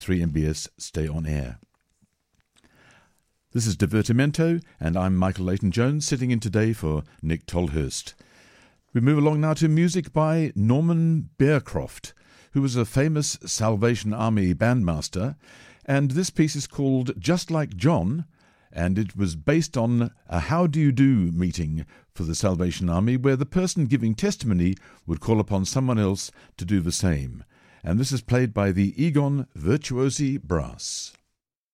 3MBS Stay On Air. This is Divertimento, and I'm Michael Leighton-Jones, sitting in today for Nick Tolhurst. We move along now to music by Norman Bearcroft, who was a famous Salvation Army bandmaster, and this piece is called Just Like John, and it was based on a How Do You Do meeting for the Salvation Army, where the person giving testimony would call upon someone else to do the same. And this is played by the Egon Virtuosi Brass.